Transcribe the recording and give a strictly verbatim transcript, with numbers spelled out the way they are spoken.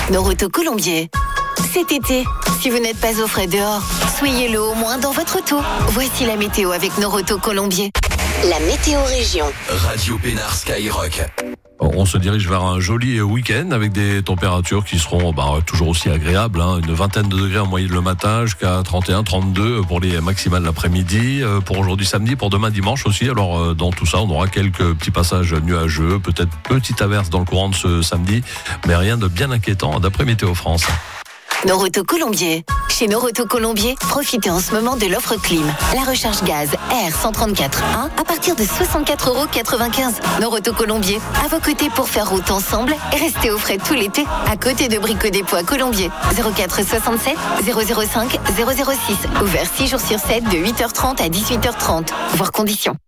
Noroto Colombier. Cet été, si vous n'êtes pas au frais dehors, soyez-le au moins dans votre auto. Voici la météo avec Noroto Colombier. La météo région. Radio Pénard Skyrock. On se dirige vers un joli week-end avec des températures qui seront bah, toujours aussi agréables. Hein. Une vingtaine de degrés en moyenne le matin jusqu'à trente et un, trente-deux pour les maximales l'après-midi. Pour aujourd'hui samedi, pour demain dimanche aussi. Alors dans tout ça, on aura quelques petits passages nuageux, peut-être petite averse dans le courant de ce samedi, mais rien de bien inquiétant d'après Météo France. Noroto Colombier. Chez Noroto Colombier, profitez en ce moment de l'offre clim. La recharge gaz R cent trente-quatre un à partir de soixante-quatre euros quatre-vingt-quinze. Noroto Colombier, à vos côtés pour faire route ensemble et rester au frais tout l'été. À côté de Brico Dépôt à Colombier. zéro quatre soixante-sept zéro zéro cinq zéro zéro six. Ouvert six jours sur sept de huit heures trente à dix-huit heures trente. Voir conditions.